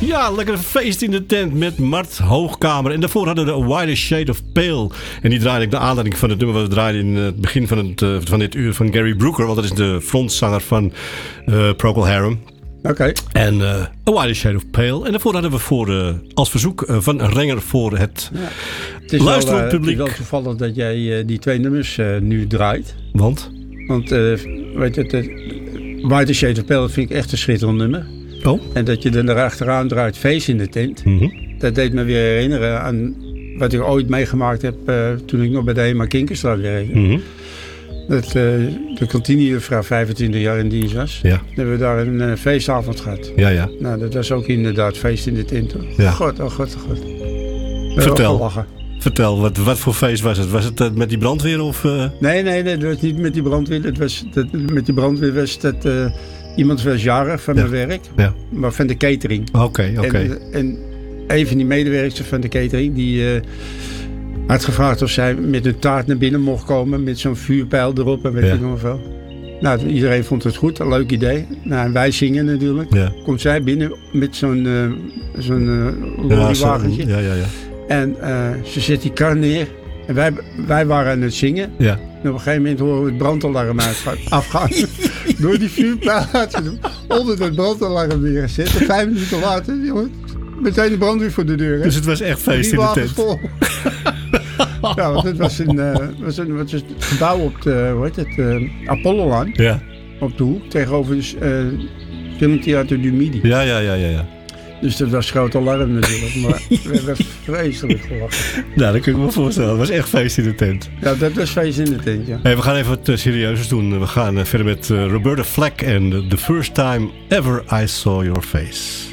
Ja, lekker feest in de tent met Mart Hoogkamer. En daarvoor hadden we A Wider Shade of Pale. En die draaide ik naar aanleiding van het nummer wat we draaiden in het begin van dit uur van Gary Brooker. Want dat is de frontzanger van Procol Harum. Oké. En A Wider Shade of Pale. En daarvoor hadden we als verzoek van Renger voor het luisterend publiek. Het is wel toevallig dat jij die twee nummers nu draait. Want, weet je, Wider Shade of Pale vind ik echt een schitterend nummer. Oh. En dat je er achteraan draait, Feest in de tent. Mm-hmm. Dat deed me weer herinneren aan wat ik ooit meegemaakt heb toen ik nog bij de HEMA Kinkerstraat werkte. Mm-hmm. Dat de kantinejuffrouw 25 jaar in dienst was. Ja. Dan hebben we daar een feestavond gehad. Ja, ja. Nou, dat was ook inderdaad Feest in de tent. Ja. Oh god. Vertel, wat voor feest was het? Was het met die brandweer of... Nee, dat was niet met die brandweer. Met die brandweer was dat... iemand was jarig van mijn werk, maar van de catering. Oké. En een van die medewerkers van de catering, die had gevraagd of zij met een taart naar binnen mocht komen, met zo'n vuurpijl erop en weet ik nog wel. Nou, iedereen vond het goed, een leuk idee. Nou, en wij zingen natuurlijk. Ja. Komt zij binnen met zo'n lorrywagentje. Ja. En ze zet die kar neer. En wij waren aan het zingen. Ja. En op een gegeven moment horen we het brandalarm afgaan. Door die vuurpijl had ze onder het brandalarm neergezet. En 5 minuten later, jongen, meteen de brandweer voor de deur. Hè? Dus het was echt feest in de tent. Vol. Ja, want het was het gebouw op de Apollo-laan. Ja. Op de hoek, tegenover het filmtheater du Midi. Ja. Dus dat was groot alarm natuurlijk, maar we hebben vreselijk gelachen. Nou, dat kun ik me voorstellen. Het was echt feest in de tent. Ja, dat was feest in de tent, ja. Hey, we gaan even wat serieuzers doen. We gaan verder met Roberta Flack en The First Time Ever I Saw Your Face.